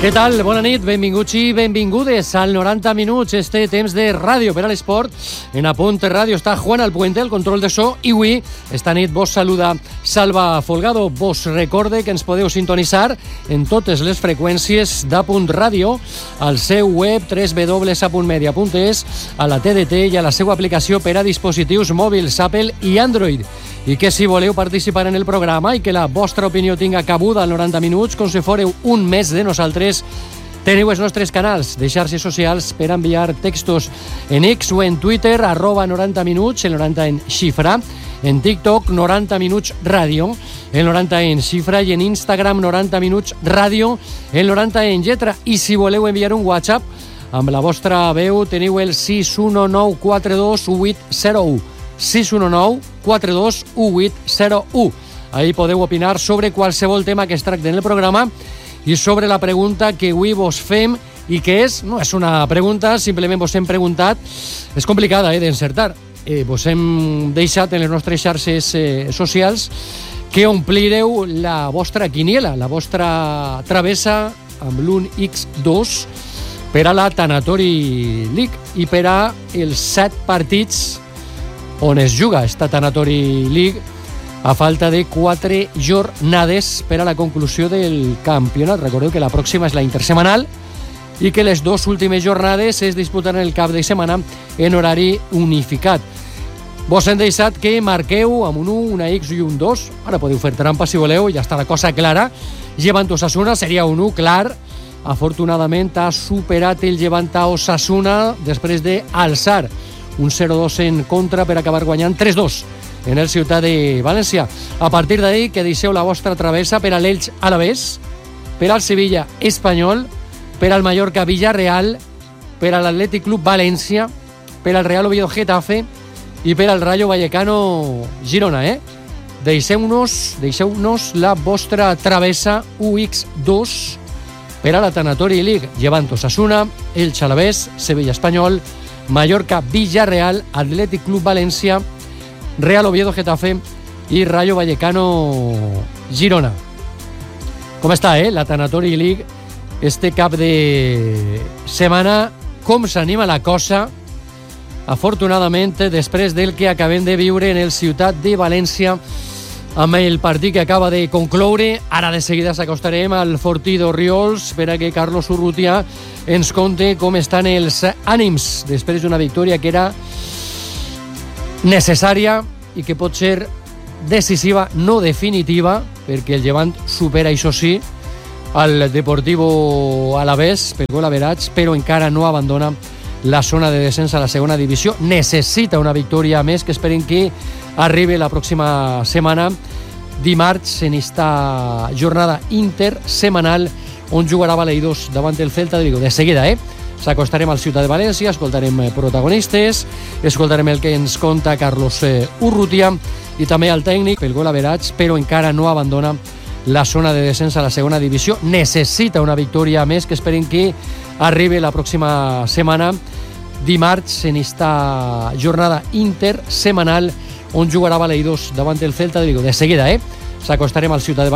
Què tal? Bona nit, benvinguts i benvingudes al 90 minuts, este temps de ràdio per a l'esport. En Apunt Ràdio està Juan Alpuente, el control de so, i avui, esta nit, vos saluda Salva Folgado. Vos recorde que ens podeu sintonitzar en totes les freqüències d'Apunt Ràdio, al seu web www.apuntmedia.es, a la TDT i a la seva aplicació per a dispositius mòbils Apple i Android. I que si voleu participar en el programa i que la vostra opinió tinga cabuda al 90 minuts, com si fóreu un mes de nosaltres, teniu els nostres canals de xarxes socials per enviar textos en X o en Twitter, @90 minuts, el 90 en xifra, en TikTok 90 minuts ràdio, el 90 en xifra, i en Instagram 90 minuts ràdio, el 90 en lletra. I si voleu enviar un WhatsApp amb la vostra veu, teniu el 619421801. 619421801. Ahí podeu opinar sobre qualsevol tema que es tracti en el programa i sobre la pregunta que avui vos fem, i que no és una pregunta, simplement vos hem preguntat, és complicada d'encertar. Vos hem deixat en les nostres xarxes socials que omplireu la vostra quiniela, la vostra travessa amb l'1x2 per a la Tanatori League i per a els 7 partits on es juga esta Tanatori League a falta de 4 jornades per a la conclusió del campionat. Recordeu que la pròxima és la intersemanal i que les 2 últimes jornades es disputaran el cap de setmana en horari unificat. Vos hem deixat que marqueu amb un 1, una X i un 2. Ara podeu fer trampa si voleu, ja està la cosa clara. Llevant Osasuna seria un 1 clar. Afortunadament ha superat el Llevant Osasuna després d'alçar un 0-2 en contra per acabar guanyant 3-2 en el Ciutat de València. A partir d'ahí, que deixeu la vostra travessa per a l'Elx Alavés, per al Sevilla Espanyol, per al Mallorca Villarreal, per a l'Atlètic Club València, per al Real Oviedo Getafe i per al Rayo Vallecano Girona. Deixeu-nos la vostra travessa UX2 per a la Tanatori League. Llevant Osasuna, Elx Alavés, Sevilla Espanyol, Mallorca Villarreal, Atlètic Club València, Real Oviedo Getafe i Rayo Vallecano Girona. Com està, la Tanatori League este cap de setmana? Com s'anima la cosa? Afortunadament, després del que acabem de viure en el Ciutat de València amb el partit que acaba de concloure, ara de seguida s'acostarem al Fortí d'Orriols per a que Carlos Urrutia ens conte com estan els ànims després d'una victòria que era necessària i que pot ser decisiva, no definitiva, perquè el Llevant supera, això sí, al Deportivo Alavés per gol average, però encara no abandona la zona de descens a la segona divisió. Necessita una victòria més, que esperem que arribi la pròxima setmana, dimarts, en esta jornada intersemanal on jugarà Valeidos davant el Celta de Vigo. De seguida, s'acostarem al Ciutat de València, escoltarem protagonistes, escoltarem el que ens conta Carlos Urrutia i també el tècnic pel gol average, però encara no abandona la zona de descens a la segona divisió. Necessita una victòria més, que esperem que arribi la pròxima setmana, dimarts, en esta jornada intersemanal on jugarà Valeidos davant el Celta de Vigo. De seguida, s'acostarem al Ciutat de València.